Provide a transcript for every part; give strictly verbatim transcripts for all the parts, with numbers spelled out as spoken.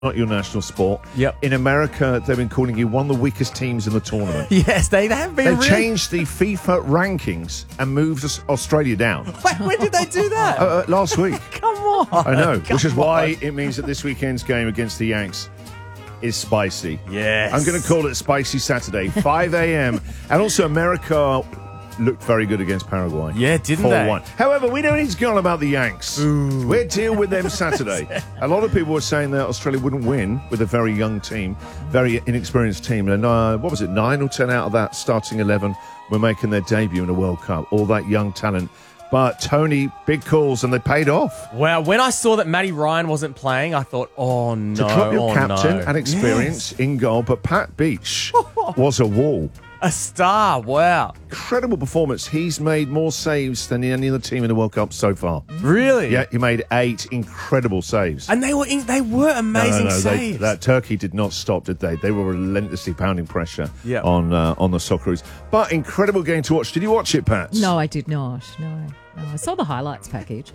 not your national sport. Yep. In America, they've been calling you one of the weakest teams in the tournament. Yes, they, they have been They've really... changed the FIFA rankings and moved Aus- Australia down. Wait, when did they do that? Uh, uh, last week. Come on. I know, Come which is why on. it means that this weekend's game against the Yanks is spicy. Yes. I'm going to call it Spicy Saturday, five a.m. And also America looked very good against Paraguay. Yeah, didn't four they? one. However, we don't need to go on about the Yanks. Ooh. We'll deal with them Saturday. A lot of people were saying that Australia wouldn't win with a very young team, very inexperienced team. And uh, what was it, nine or ten out of that starting eleven were making their debut in the World Cup. All that young talent. But Tony, big calls, and they paid off. Well, when I saw that Matty Ryan wasn't playing, I thought, oh, no, To drop your oh, captain no. and experience Yes. in goal, but Pat Beach was a wall. A star, wow. Incredible performance. He's made more saves than any other team in the World Cup so far. Really? Yeah, he made eight incredible saves. And they were in, they were amazing no, no, no, they, saves. that Turkey did not stop, did they? They were relentlessly pounding pressure Yeah. on uh, on the Socceroos. But incredible game to watch. Did you watch it, Pat? No, I did not. No, no. I saw the highlights package.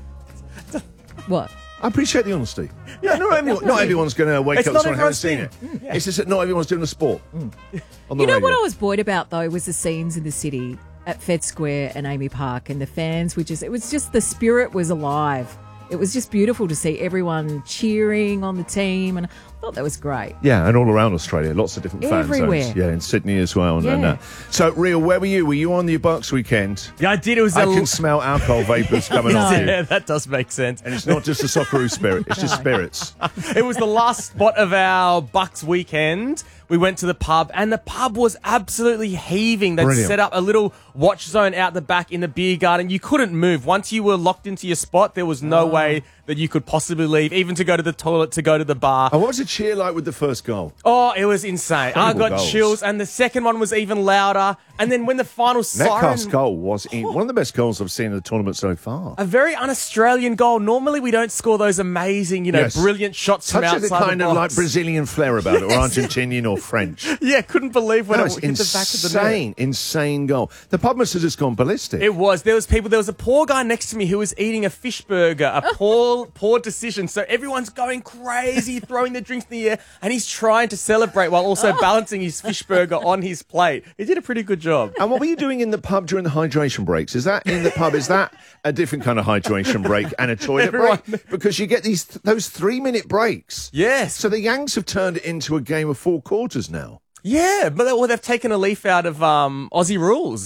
What? I appreciate the honesty. Yeah, no, everyone, not everyone's going to wake It's up not this morning and haven't everyone's seen it. thing. Mm, yeah. It's just that not everyone's doing the sport. On the You know radio. what I was buoyed about, though, was the scenes in the city at Fed Square and Amy Park, and the fans were just, it was just, the spirit was alive. It was just beautiful to see everyone cheering on the team, and I thought that was great. Yeah, and all around Australia, lots of different fan Everywhere. zones. Yeah, in Sydney as well. And, and, Yeah. uh, so, Rio, where were you? Were you on the Bucks weekend? Yeah, I did. It was I a can smell alcohol vapours coming No. off you. Yeah, that does make sense. And it's not just the Socceroo spirit, it's just spirits. It was the last spot of our Bucks weekend. We went to the pub, and the pub was absolutely heaving. They'd Brilliant. set up a little watch zone out the back in the beer garden. You couldn't move. Once you were locked into your spot, there was no way that you could possibly leave, even to go to the toilet, to go to the bar. And what was the cheer like with the first goal? Oh, it was insane. I Incredible got goals. chills, and the second one was even louder. And then when the final Metcalf's siren... goal was in, one of the best goals I've seen in the tournament so far. A very un-Australian goal. Normally, we don't score those amazing, you know, Yes. brilliant shots from Touch outside of the kind the of box. like Brazilian flair about it, or Argentinian or French. Yeah, couldn't believe when No, it it's hit the back of the net. insane, insane goal. The pub must have just gone ballistic. It was. There was people. There was a poor guy next to me who was eating a fish burger. A poor, poor decision. So everyone's going crazy, throwing the drinks in the air, and he's trying to celebrate while also balancing his fish burger on his plate. He did a pretty good job. And what were you doing in the pub during the hydration breaks? Is that in the pub? Is that a different kind of hydration break and a toilet Everyone- break? Because you get these those three minute breaks. Yes. So the Yanks have turned it into a game of four quarters now. Yeah, but they, well, they've taken a leaf out of um, Aussie rules.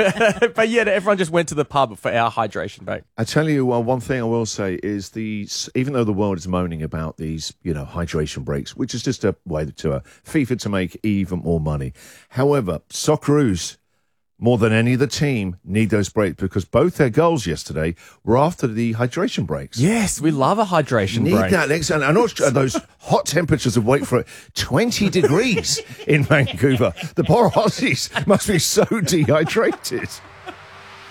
But yeah, everyone just went to the pub for our hydration break. I tell you, uh, one thing I will say is the even though the world is moaning about these, you know, hydration breaks, which is just a way to uh, FIFA to make even more money. However, Socceroos, more than any other team, need those breaks because both their goals yesterday were after the hydration breaks. Yes, we love a hydration Need break. that next, and, and also those hot temperatures of wait for it, twenty degrees in Vancouver. The poor Aussies must be so dehydrated.